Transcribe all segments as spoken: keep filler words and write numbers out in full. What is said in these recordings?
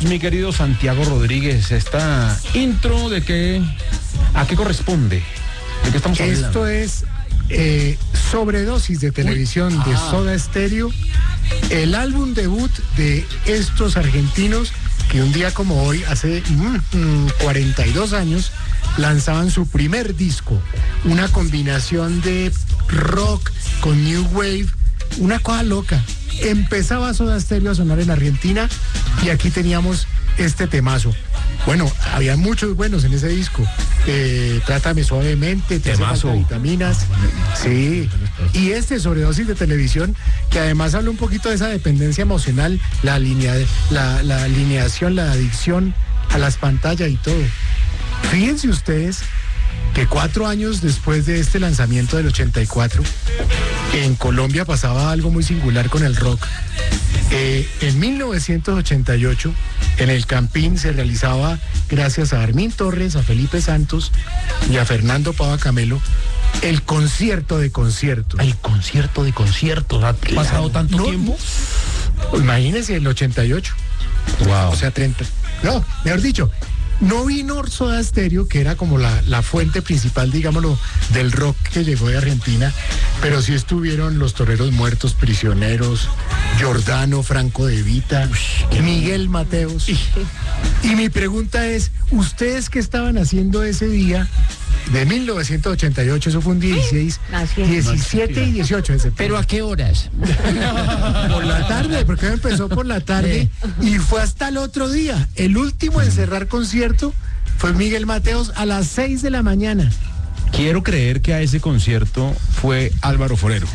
mi querido Santiago Rodríguez. Esta intro de qué, ¿a qué corresponde? ¿De qué estamos hablando? Esto es eh, Sobredosis de televisión Uy. de ah. Soda Stereo, el álbum debut de estos argentinos que un día como hoy, hace mm, cuarenta y dos años, lanzaban su primer disco, una combinación de rock con new wave, una cosa loca. Empezaba Soda Stereo a sonar en Argentina y aquí teníamos este temazo. Bueno, había muchos buenos en ese disco. Eh, Trátame Suavemente, Te hace falta vitaminas. Sí. Y este Sobredosis de televisión, que además habla un poquito de esa dependencia emocional, la, alinea, la, la alineación, la adicción a las pantallas y todo. Fíjense ustedes que cuatro años después de este lanzamiento del ochenta y cuatro, en Colombia pasaba algo muy singular con el rock. Eh, en mil novecientos ochenta y ocho, en el Campín se realizaba, gracias a Armin Torres, a Felipe Santos y a Fernando Pava Camelo, el concierto de conciertos. El concierto de conciertos. ¿Ha claro. pasado tanto no, tiempo? Imagínense, el ochenta y ocho. Wow. O sea, treinta. No, mejor dicho, no vino Soda Stereo, que era como la, la fuente principal, digámoslo, del rock que llegó de Argentina, pero sí estuvieron Los Toreros Muertos, Prisioneros, Giordano, Franco De Vita, Uy, Miguel Mateos. Y, y mi pregunta es, ¿ustedes qué estaban haciendo ese día de mil novecientos ochenta y ocho? Eso fue un dieciséis, diecisiete y dieciocho de septiembre. ¿Pero a qué horas? Por la tarde, porque empezó por la tarde y fue hasta el otro día. El último en cerrar concierto fue Miguel Mateos a las seis de la mañana. Quiero creer que a ese concierto fue Álvaro Forero.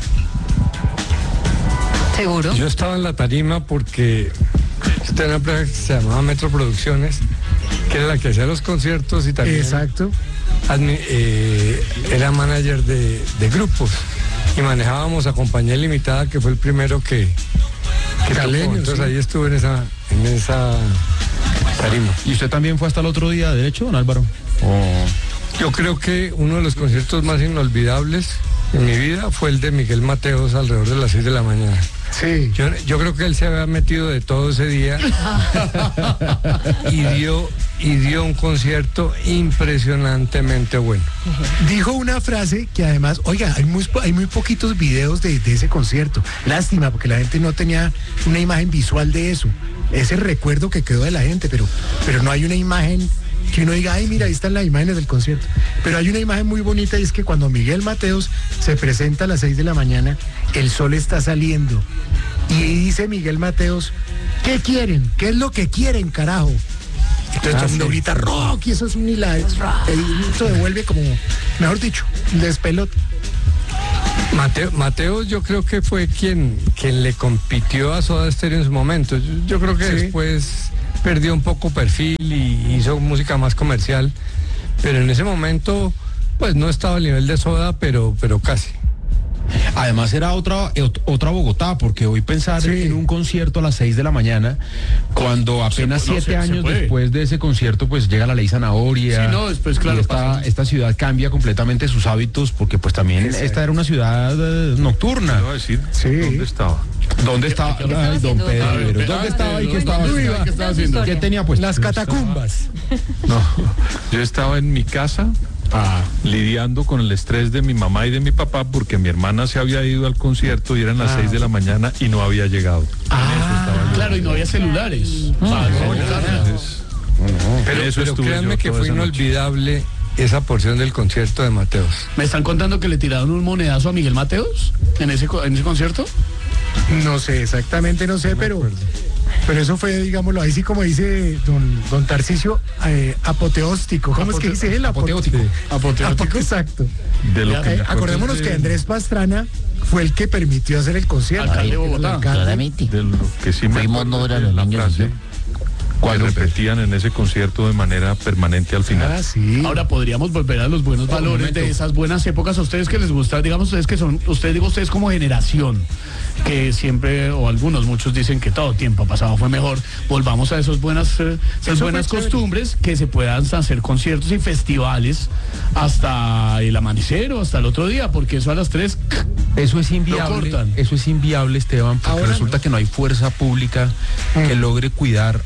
¿Seguro? Yo estaba en la tarima porque esta era una empresa que se llamaba Metro Producciones, que era la que hacía los conciertos y también... Exacto. Admi, eh, era manager de, de grupos y manejábamos a Compañía Limitada, que fue el primero que, que Caleño, tocó. Entonces sí. ahí estuve en esa, en esa tarima. ¿Y usted también fue hasta el otro día, de hecho, don Álvaro? ¿O... Yo creo que uno de los conciertos más inolvidables en mi vida fue el de Miguel Mateos alrededor de las seis de la mañana. Sí. Yo, yo creo que él se había metido de todo ese día y dio y dio un concierto impresionantemente bueno. Dijo una frase que además, oiga, hay muy, hay muy poquitos videos de, de ese concierto. Lástima, porque la gente no tenía una imagen visual de eso. Ese recuerdo que quedó de la gente, pero, pero no hay una imagen que uno diga, ay, mira, ahí están las imágenes del concierto. Pero hay una imagen muy bonita y es que cuando Miguel Mateos se presenta a las seis de la mañana, el sol está saliendo. Y dice Miguel Mateos, ¿qué quieren? ¿Qué es lo que quieren, carajo? Entonces ah, todo el mundo sí. grita rock y eso es un hilario. Eso devuelve como, mejor dicho, despelote. Mateo, Mateos yo creo que fue quien, quien le compitió a Soda Stereo en su momento. Yo, yo creo que sí. después perdió un poco perfil y hizo música más comercial, pero en ese momento pues no estaba al nivel de Soda, pero, pero casi. Además era otra otra Bogotá, porque hoy pensar sí. en un concierto a las seis de la mañana, cuando apenas se, siete no, se, años se después de ese concierto, pues llega la ley Zanahoria. Sí, no, después, claro, esta, esta ciudad cambia completamente sus hábitos, porque pues también sí, esta era una ciudad uh, nocturna. ¿Qué iba a decir? Sí. ¿Dónde estaba? ¿Dónde estaba? ¿Qué, qué estaba Ay, don Pedro. Ver, ¿Dónde estaba y qué estaba haciendo? ¿Qué estaba haciendo? ¿Qué tenía pues? Las catacumbas. No, yo estaba en mi casa ah. lidiando con el estrés de mi mamá y de mi papá, porque mi hermana se había ido al concierto y eran las ah. seis de la mañana y no había llegado. Ah, claro, y no había celulares. No, ah, no, no, entonces, no, pero eso pero créanme que fue inolvidable esa porción del concierto de Mateos. ¿Me están contando que le tiraron un monedazo a Miguel Mateos en ese, en ese concierto? No sé, exactamente no sé, no pero, pero eso fue, digámoslo, ahí sí como dice don, don Tarcisio, eh, apoteóstico. ¿Cómo Apote- es que dice él? Apoteótico. Sí. Apoteótico. Apote- exacto. De lo que eh, acordémonos de... que Andrés Pastrana fue el que permitió hacer el concierto. Alcalde de Bogotá. Claramente. De lo que sí me Fuimos no eran los la niños. frase, cuando repetían en ese concierto de manera permanente al final. Ah, sí. Ahora podríamos volver a los buenos valores de esas buenas épocas. A ustedes que les gusta, digamos ustedes que son, ustedes digo ustedes como generación, que siempre, o algunos, muchos dicen que todo tiempo pasado fue mejor. Volvamos a esas buenas, eh, esas buenas costumbres, que se puedan hacer conciertos y festivales hasta el amanecer o hasta el otro día, porque eso a las tres eso es inviable. Eso es inviable, Esteban, porque Ahora resulta no. que no hay fuerza pública mm. que logre cuidar una ciudad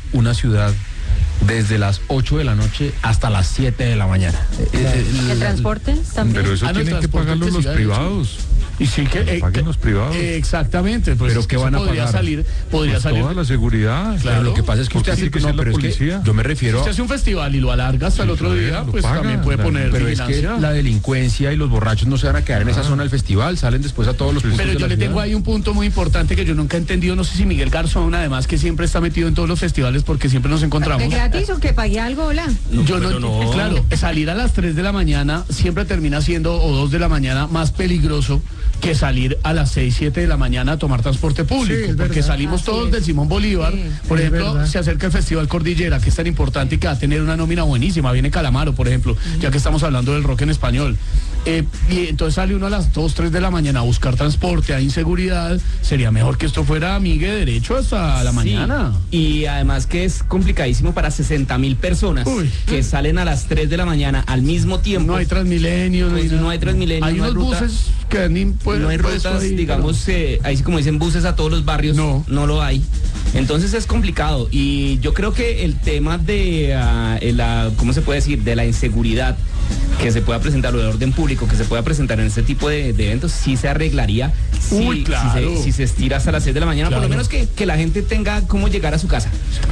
ciudad desde las ocho de la noche hasta las siete de la mañana. ¿El, ¿El transporte también? Pero eso ah, no, tienen que pagarlo los privados. Y sí que, que paguen eh, los privados. Eh, exactamente, pues pero que van a podría pagar. salir, podría pues salir toda la seguridad. Claro, lo que pasa es que usted hace que no, la pero policía. Es que yo me refiero. Si usted hace un festival y lo alarga hasta sí, el otro día, pues paga, también puede claro, poner. Pero vigilancia. es que la delincuencia y los borrachos no se van a quedar en ah. esa zona del festival, salen después a todos los puntos. Pero yo de la le ciudad. tengo ahí un punto muy importante que yo nunca he entendido, no sé si Miguel Garzón, además que siempre está metido en todos los festivales porque siempre nos encontramos. ¿De gratis o que pague algo, hola? No, yo no, no, claro, salir a las tres de la mañana siempre termina siendo, o dos de la mañana, más peligroso que salir a las seis, siete de la mañana a tomar transporte público, sí, porque verdad. salimos Así todos es. del Simón Bolívar, sí. por es ejemplo, verdad. se acerca el Festival Cordillera, que es tan importante y que va a tener una nómina buenísima, viene Calamaro, por ejemplo, mm. ya que estamos hablando del rock en español, eh, y entonces sale uno a las dos, tres de la mañana a buscar transporte, a inseguridad, sería mejor que esto fuera, amigue, derecho hasta la mañana. Sí. Y además que es complicadísimo para sesenta mil personas Uy. que salen a las tres de la mañana al mismo tiempo. No hay Transmilenio, pues no, no hay Transmilenio, hay no unos hay ruta. buses que ni pueden, no hay rutas, ahí, digamos, pero... eh, ahí como dicen buses a todos los barrios, no, no lo hay. Entonces es complicado y yo creo que el tema de uh, la, ¿cómo se puede decir? De la inseguridad que se pueda presentar o de orden público que se pueda presentar en este tipo de, de eventos sí se arreglaría si, Uy, claro. si, se, si se estira hasta las seis de la mañana, claro. por lo menos que, que la gente tenga cómo llegar a su casa.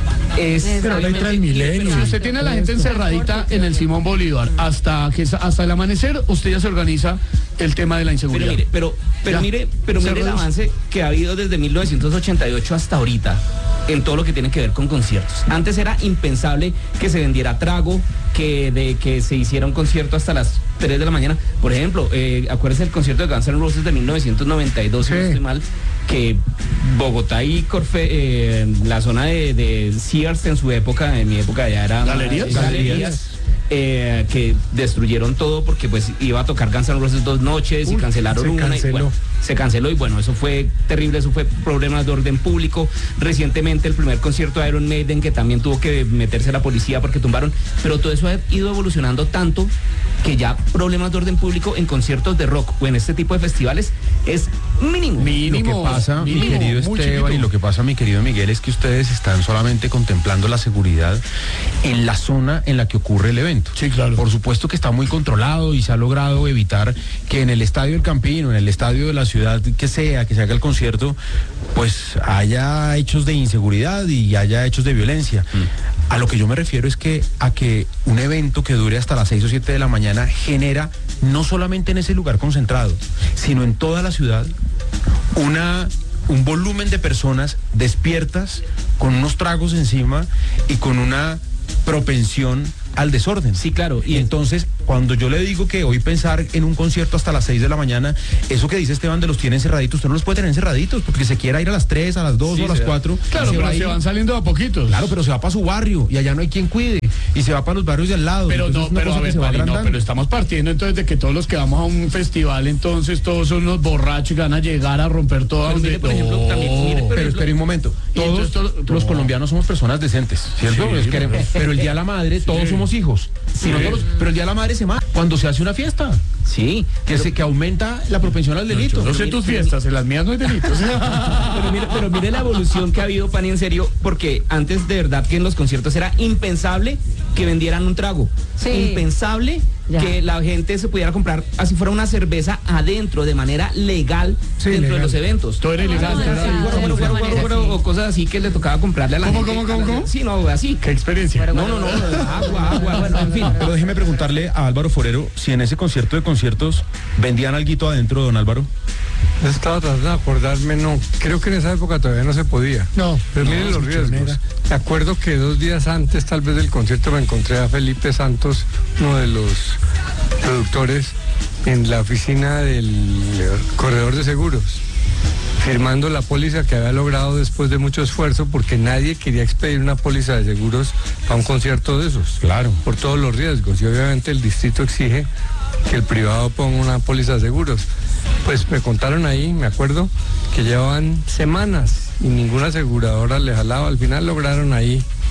Es, pero no hay Transmilenio. Si usted tiene a la gente encerradita en el Simón Bolívar hasta que hasta el amanecer, usted ya se organiza el tema de la inseguridad. Pero mire, pero, pero mire, pero mire el avance que ha habido desde mil novecientos ochenta y ocho hasta ahorita en todo lo que tiene que ver con conciertos. Antes era impensable que se vendiera trago, que de que se hiciera un concierto hasta las tres de la mañana. Por ejemplo, eh, acuérdense del concierto de Guns N' Roses de mil novecientos noventa y dos, sí. si no estoy mal, que Bogotá y Corfe, eh, la zona de, de Sears en su época, en mi época ya era galerías, eh, galerías eh, que destruyeron todo porque pues iba a tocar Guns N' Roses dos noches Uy, y cancelaron una canceló. y bueno, se canceló y bueno, eso fue terrible, eso fue problemas de orden público. Recientemente el primer concierto de Iron Maiden que también tuvo que meterse la policía porque tumbaron, pero todo eso ha ido evolucionando tanto que ya problemas de orden público en conciertos de rock o en este tipo de festivales es mínimo. Mínimo. Lo que pasa, mínimo, mi querido Esteban, y lo que pasa, mi querido Miguel, es que ustedes están solamente contemplando la seguridad en la zona en la que ocurre el evento. Sí, claro. Por supuesto que está muy controlado y se ha logrado evitar que en el Estadio del Campino, en el estadio de la ciudad que sea, que se haga el concierto, pues haya hechos de inseguridad y haya hechos de violencia. Mm. A lo que yo me refiero es que a que un evento que dure hasta las seis o siete de la mañana genera, no solamente en ese lugar concentrado, sino en toda la ciudad, una, un volumen de personas despiertas, con unos tragos encima y con una propensión al desorden. Sí, claro. Y entonces, cuando yo le digo que hoy pensar en un concierto hasta las seis de la mañana, eso que dice Esteban de los tiene encerraditos, usted no los puede tener encerraditos, porque se quiera ir a las tres, a las dos sí, o a las cuatro. Claro, se pero se van saliendo a poquitos. Claro, pero se va para su barrio y allá no hay quien cuide. Y se va para los barrios de al lado. Pero no, pero a ver, Mari, no, pero estamos partiendo entonces de que todos los que vamos a un festival, entonces todos son los borrachos y van a llegar a romper todo. Pero, mire, por ejemplo, no. también, mire, por pero ejemplo, espere un momento. Todos todo, los no. colombianos somos personas decentes, ¿cierto? Sí, queremos, pero el Día de la Madre, sí. todos somos hijos. Sí. Nosotros, pero el Día de la Madre se mata cuando se hace una fiesta. Sí. Que, se, que aumenta la propensión al delito. No, yo no sé tus fiestas, en las mías no hay delitos. pero, mire, pero mire la evolución que ha habido, Pani, en serio, porque antes de verdad que en los conciertos era impensable que vendieran un trago. Sí. Impensable ya. que la gente se pudiera comprar, así fuera una cerveza adentro, de manera legal, sí, dentro legal. de los eventos. Todo era ilegal. O cosas así que le tocaba comprarle a la ¿Cómo, gente. ¿Cómo, cómo, cómo? Sí, no, así. ¿Qué experiencia? No, no, no, agua, agua, bueno, en fin. Pero déjeme preguntarle a Álvaro Forero si en ese concierto de conciertos vendían alguito adentro, don Álvaro. Estaba tratando de acordarme, no, creo que en esa época todavía no se podía. No. Pero no, miren los riesgos. Me acuerdo que dos días antes, tal vez del concierto, me encontré a Felipe Santos, uno de los productores, en la oficina del corredor de seguros, firmando la póliza que había logrado después de mucho esfuerzo, porque nadie quería expedir una póliza de seguros para un concierto de esos. Claro. Por todos los riesgos. Y obviamente el distrito exige que el privado ponga una póliza de seguros. Pues me contaron ahí, me acuerdo, que llevaban semanas y ninguna aseguradora le jalaba. Al final lograron ahí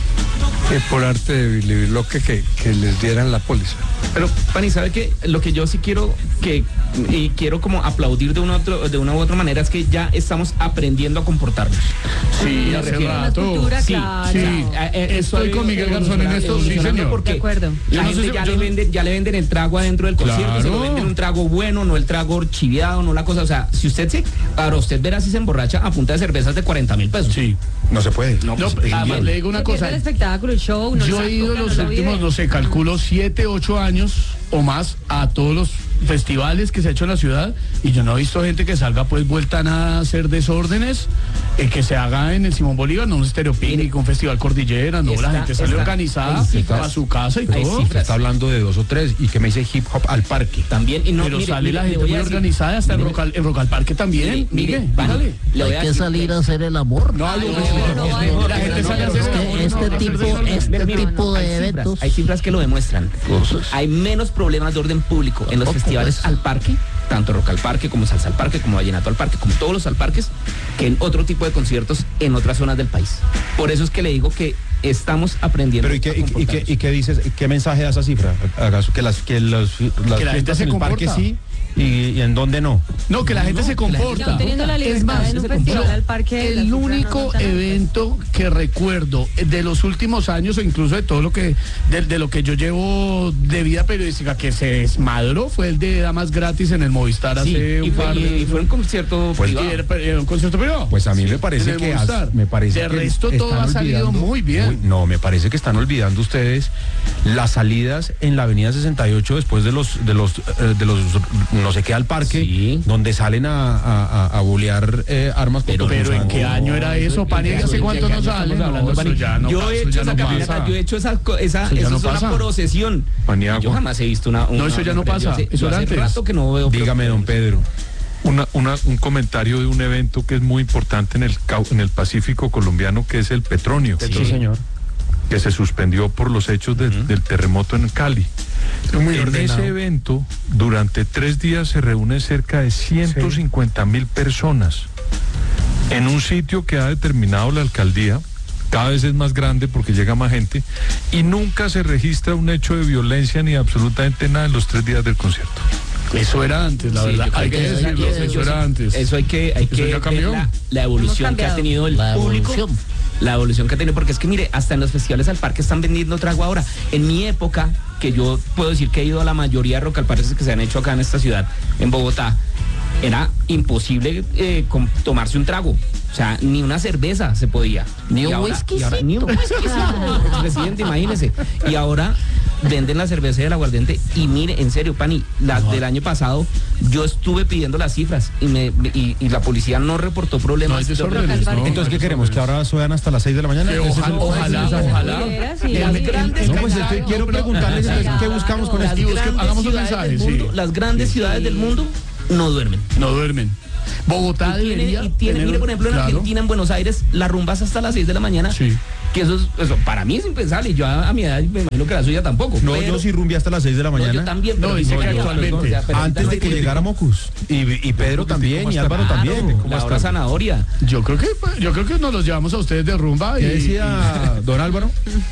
que por arte de vivir lo que, que, que les dieran la póliza. Pero, Pani, ¿sabe qué? Lo que yo sí quiero que, y quiero como aplaudir de una, otro, de una u otra manera es que ya estamos aprendiendo a comportarnos. Sí, hace rato. Sí, claro. Sí, eh, eh, estoy con Miguel Garzón en esto, sí, señor. Porque De acuerdo. la Yo no gente sé si- ya, yo le no- venden, ya le venden el trago adentro del concierto, se lo Claro. venden un trago bueno, no el trago chiviado, no la cosa. O sea, si usted se, para usted verá si se emborracha a punta de cervezas de cuarenta mil pesos. Sí. No se puede. No, No, pues, además, bien. le digo una Se pierde cosa. el espectáculo, el show. No Yo lo he ido saca, los no lo últimos, vive. no sé, calculo siete, ocho años o más a todos los festivales que se ha hecho en la ciudad y yo no he visto gente que salga pues vuelta a hacer desórdenes, eh, que se haga en el Simón Bolívar, no un Stereo Picnic, un festival Cordillera, no, Está- la gente sale está- organizada hay cifras. a su casa y Hay todo. cifras. Está hablando de dos o tres y que me dice hip hop al parque. También, y no, Pero mire, sale mire, la le gente voy muy a decir- organizada, hasta en mire, Rock al, en Rock al Parque también. mire, mire, Mire, Pani, hágale. le voy Hay a que decir salir que- a hacer el amor. No, Ay, no, no, no, no, no, no, no, no, la gente no, sale a no, hacer no, el no, amor, Este no, no, tipo, no, no, este Pero mire, tipo hay de cifras, eventos. hay cifras que lo demuestran. Hay menos problemas de orden público en los Tampoco, festivales pues. al parque, tanto Rock al Parque como Salsa al Parque, como Vallenato al Parque, como todos los al parques, que en otro tipo de conciertos en otras zonas del país. Por eso es que le digo que estamos aprendiendo. Pero ¿y qué, a y, y qué, comportarnos. y qué dices? ¿Qué mensaje da esa cifra? ¿Acaso que las que los, las Que la gente fiestas se en el parque comporta. sí y, y en dónde no? No, que la gente se comporta. No, teniendo la Es libertad más, en un yo- festival al parque, las el cifras no único son tan altas. evento que recuerdo de los últimos años o incluso de todo lo que de, de lo que yo llevo de vida periodística que se desmadró fue el de Damas Gratis en el Movistar Sí, hace y, un fue, par y- de y fue un concierto Pues, y privado. era, era un concierto privado. Pues a mí me en parece el que Movistar. has- me parece de que resto todo están ha salido olvidando- muy bien. Uy, no, me parece que están olvidando ustedes las salidas en la avenida sesenta y ocho después de los de los eh, de los no sé qué al parque, Sí. donde salen a, a, a, a bolear eh, armas Pero- contra Pero ¿en qué No. año era eso, Pani? Eso- ¿Hace ¿de cuánto qué no año sale? estamos No, hablando, eso Pani? ya no yo pasa, he eso hecho ya esa no caminata, pasa. yo he hecho esa, co- esa Eso ya eso no es una pasa. procesión. Paniagua. Yo jamás he visto una, una- eso ya no yo pasa, hace- eso yo era hace antes. rato que no veo. Dígame, don Pedro. Una, una- un comentario de un evento que es muy importante en el, cau- en el Pacífico colombiano, que es el Petronio, Sí, señor. que se suspendió por los hechos de- del terremoto en Cali. Muy En ordenado. ese evento, durante tres días se reúnen cerca de ciento cincuenta mil personas en un sitio que ha determinado la alcaldía. Cada vez es más grande porque llega más gente y nunca se registra un hecho de violencia ni absolutamente nada en los tres días del concierto. Eso era antes, la Sí, verdad. yo creo Hay que eso- decirlo, eso- eso yo- era antes. Eso hay que, hay Eso que ya ver cambió. la, la evolución Hemos que ha cambiado. tenido el La público. evolución. La evolución que ha tenido, porque es que mire, hasta en los festivales al parque están vendiendo trago ahora. En mi época, que yo puedo decir que he ido a la mayoría de rock al parques que se han hecho acá en esta ciudad, en Bogotá, era imposible eh, com- tomarse un trago. O sea, ni una cerveza se podía. Ni Y un ahora- whiskycito. y ahora- Ni un whiskycito, presidente, imagínese. Y ahora venden la cerveza y el aguardiente. Y mire, en serio, Pani, la del año pasado, yo estuve pidiendo las cifras y, me, y, y la policía no reportó No problemas. hay de orden. desórdenes, ¿no? Entonces, ¿qué queremos? ¿Que ahora suenan hasta las seis de la mañana? Que ¿Ese es ojalá, el- ojalá, ese es el- ojalá. Sí, El- el- grandes No, pues estoy, quiero preguntarles entonces, qué buscamos con Las esto. busque- grandes hagamos un ciudades mensaje, del sí. mundo, las grandes ciudades del mundo no duermen. No duermen. Bogotá Y tiene, debería y tiene- tener- mire, por ejemplo, en claro. Argentina, en Buenos Aires, las rumbas hasta las seis de la mañana. Sí. Que eso, es, eso para mí es impensable. Y yo a, a mi edad me imagino que la suya tampoco. No, pero- yo sí rumbi hasta las seis de la no, mañana. yo también. No, pero dice no, que yo- actualmente. o sea, pero Antes ahorita de no que hay- llegara Mocus. Y, y Pedro también, y Álvaro también. Claro, la hora zanahoria. Yo creo que yo creo que nos los llevamos a ustedes de rumba y ¿Qué decía don Álvaro?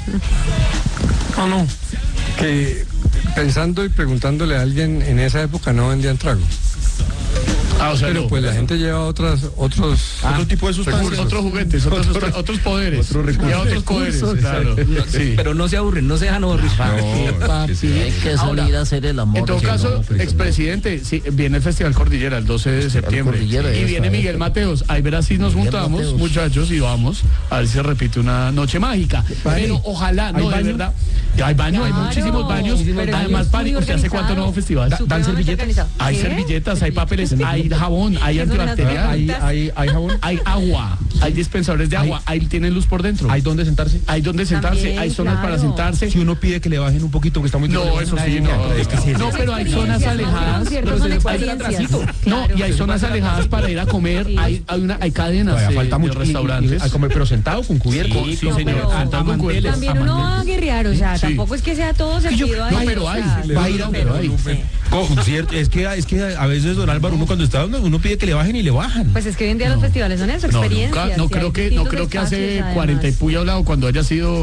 No, no. Que pensando y preguntándole a alguien en esa época no vendían trago. Ah, o sea, Pero no. pues la gente lleva otras, otros. Otro tipo de sustancias. Otros juguetes, otros, otros, otros poderes. otro recurso. Ya otros poderes, claro. Sí. Pero no se aburren, no se dejan aburrir. No, que sí. Hay que Ahora, salir a hacer el amor. En todo Sí, caso, no, precisamente. expresidente, sí, viene el Festival Cordillera el doce de septiembre. Cordillera, y ya viene está, Miguel ya. Mateos. Ahí verás si nos Miguel juntamos, Mateos. muchachos, y vamos a ver si se repite una noche mágica. Pero ojalá, ¿Hay no, de baño? verdad. Ya hay baño, hay Claro. muchísimos baños. Pero Además, muy Pani, ¿usted hace cuánto no va a un festival? Súper ¿Dan servilletas? organizado. Hay ¿Qué? servilletas, hay papeles, hay jabón, hay ¿Qué son las antibacterial, Hay, hay, hay jabón. hay agua, hay dispensadores de agua, ahí tienen luz por dentro. ¿Hay dónde sentarse? Hay donde sentarse, También, hay zonas para claro. sentarse. Si uno pide que le bajen un poquito, porque está muy No, duro. eso sí, no. Es que sí, No, pero hay zonas alejadas. Pero se son le puede hacer experiencias. atrasito. No, y hay zonas alejadas para ir a comer. Sí. Hay, hay una, hay cadenas Todavía de, falta de mucho. Y- y- restaurantes. a comer, pero sentado, con cubierto. Sí, sí, No, señor. pero- Sentado con cubiertos. También uno va a guerrear, o sea, Sí. tampoco es que sea todo servido ahí. no, pero o hay, sea, va a ir a- pero hay. sí. Co- cierto, es que es que a veces don Álvaro, uno cuando está uno pide que le bajen y le bajan. Pues es que hoy en día los festivales son eso, No, experiencias. nunca- no y creo hay que no distintos creo que hace espacios, cuarenta y además. puya hablado cuando haya sido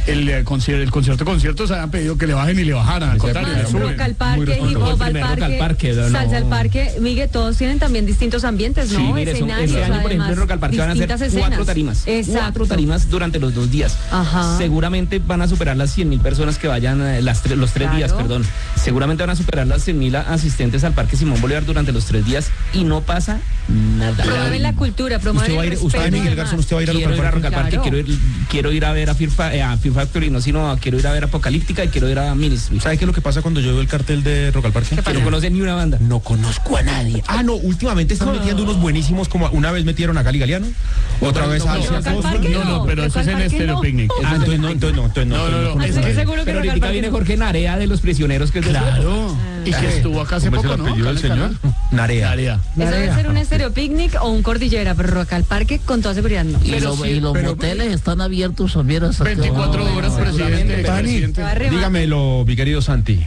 el, eh, concierto, el concierto conciertos habían pedido que le bajen y le bajaran, al contrario, le suben. Rock al parque, hip hop al Rock al parque, parque, no, no. salsa al parque. Miguel, todos tienen también distintos ambientes, ¿no? Sí, mire, son- Escenarios, este año, por ejemplo, en además, Rock al Parque van a ser distintas cuatro escenas. tarimas. Exacto. Cuatro tarimas durante los dos días. Ajá. Seguramente van a superar las cien mil personas que vayan eh, las tre- los tres Claro. días, perdón. Seguramente van a superar las cien mil asistentes al Parque Simón Bolívar durante los tres días y no pasa nada. Promueven la cultura, promueven Usted va a el ir, usted, respeto, Miguel además. Garzón, usted va a ir a Quiero ir a Rock Rock al al Parque. Parque, Claro. quiero ir, quiero ir a ver a Fear, Fa- eh, a Fear Factory, no, sino a- quiero ir a ver Apocalíptica y quiero ir a Ministry. ¿Sabe qué es lo que pasa cuando yo veo el cartel de Rock al Parque? Que no conoce ni una banda. No conozco a nadie. Ah, no, últimamente están metiendo unos buenísimos, como una vez metieron a Gali Galiano, otra vez a no, Alicia Rock al Foster. Parque No, no, pero Rock eso es al en Parque Estéreo no. Picnic. Ah, entonces no, entonces no, entonces no. No, no, no, entonces es Estoy que- seguro que Pero Rock al ahorita Parque viene no. Jorge Narea de Los Prisioneros, que es de Claro, y que estuvo acá hace ¿Cómo es el poco, ¿no? apellido del Acá en el señor? canal. Narea. Área. Eso debe ser un estéreo picnic o un cordillera, pero Rock al Parque con toda seguridad no. Y, Pero lo- sí, y los pero- moteles están abiertos también hasta que- veinticuatro No, horas, no, presidente. Dani, presidente. Va a remar. Dígamelo, mi querido Santi.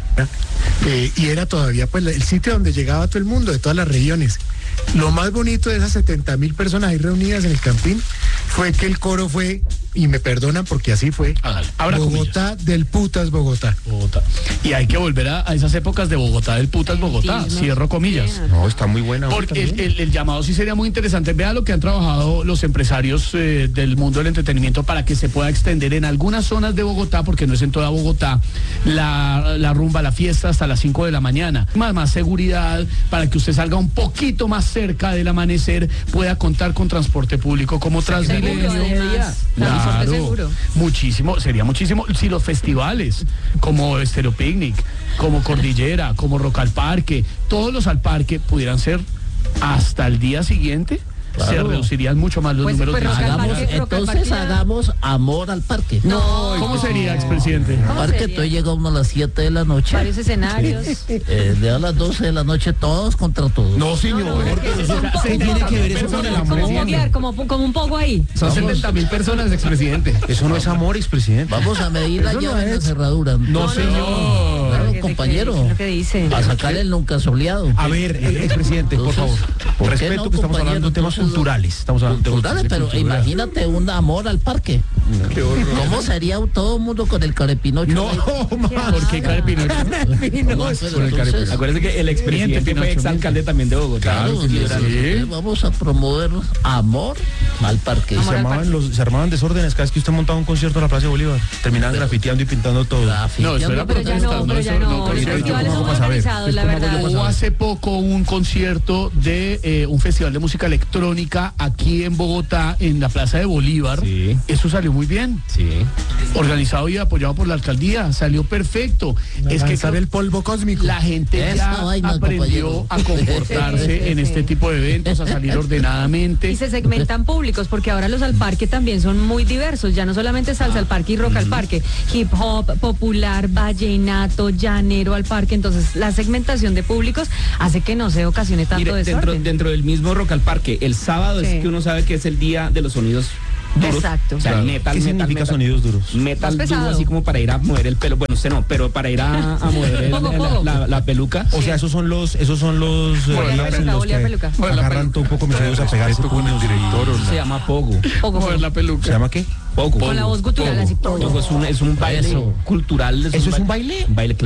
Eh, y era todavía pues el sitio donde llegaba todo el mundo, de todas las regiones. Lo más bonito de esas setenta mil personas ahí reunidas en el Campín fue que el coro fue, y me perdonan porque así fue, Hágale, abra Bogotá del putas Bogotá. Bogotá. Y hay que volver a, a esas épocas de Bogotá, del putas Bogotá, Sentirnos cierro comillas. bien. No, está muy buena. Porque el, el- el llamado sí sería muy interesante. Vea lo que han trabajado los empresarios eh, del mundo del entretenimiento para que se pueda extender en algunas zonas de Bogotá, porque no es en toda Bogotá, la, la rumba, la fiesta hasta las cinco de la mañana. Más, más seguridad para que usted salga un poquito más cerca del amanecer, pueda contar con transporte público como Transmilenio. Seguro, además. Transporte seguro. Muchísimo, sería muchísimo. Si los festivales, como Estéreo Picnic, como Cordillera, como Rock al Parque, todos los al parque pudieran ser hasta el día siguiente, se Claro. reducirían mucho más los Pues, números pues, de Rock al visitantes. Hagamos, Parque, Rock al entonces Parque ya- hagamos amor al parque. No. ¿Cómo sería, expresidente? ¿Cómo Parque, sería? tú llega uno a las siete de la noche. Varios escenarios. Eh, de a las doce de la noche todos contra todos. No, señor. No, no, es que son po- ¿Qué tiene que ver eso con el Como amor? poguear, como, como un poco ahí. Son setenta mil personas, expresidente. Eso no es amor, expresidente. Vamos a medir la Eso no llave en la es. cerradura. No, señor. Claro, ¿Qué- qué- compañero. qué es lo que dice? A sacar el nunca soleado. A ver, eh, expresidente, por favor. Entonces, ¿por qué Respeto no, que estamos hablando de compañero? temas Entonces, culturales. Estamos hablando de Culturales, temas pero culturales. imagínate un amor al parque. ¿Cómo sería todo el mundo con el carepinocho? No, ahí? más. ¿Por qué cae Pinocho? No, pero con el entonces, carepinocho. Acuérdense que el expresidente Pinocho, fue exalcalde también de Bogotá. claro, que sí, sí. vamos a promover amor al parque. Se Amor al armaban, parque. los, se armaban desórdenes cada vez que usted montaba un concierto en la Plaza de Bolívar. Terminaban grafiteando y pintando todo. No, eso era Pero ya protesta, no, pero ya eso no. Los concierto. festivales son ¿cómo vas a ver? organizados, la ¿Cómo hago yo verdad. para Hubo hace poco un concierto de eh, un festival de música electrónica aquí en Bogotá, en la Plaza de Bolívar. Sí. Eso salió muy bien. Sí. Organizado y apoyado por la alcaldía. Salió perfecto. Es que Lanzar el polvo cósmico. la gente Esa ya vaina, aprendió compañero. a comportarse Sí, sí, en sí. este tipo de eventos, a salir ordenadamente. Y se segmentan públicos, porque ahora los al parque también son muy diversos, ya no solamente salsa al parque y rock al parque, hip hop, popular, vallenato, llanero al parque, entonces la segmentación de públicos hace que no se ocasione tanto Mire, dentro, desorden. dentro del mismo Rock al Parque, el sábado Sí. es que uno sabe que es el día de los sonidos duros. Exacto. O sea, Claro. metal, ¿Qué metal, significa metal. sonidos duros? Metal Más duro, pesado. así como para ir a mover el pelo. Bueno, usted no, pero para ir a, a mover el- Poco, la, poco. la- la peluca. O sea, esos son los, esos son los eh, Bueno, la días en peluca, los volea que peluca. Bueno, la agarran todo un poco mis dedos a pegarse Respeto con el puños. director o Eso se no. llama pogo. Poco, Mover la peluca. ¿Se llama qué? Pogo. Con la voz gutural, así, pogo. Pogo es un, es un baile Eso. cultural. ¿Eso es un baile? Un baile, claro.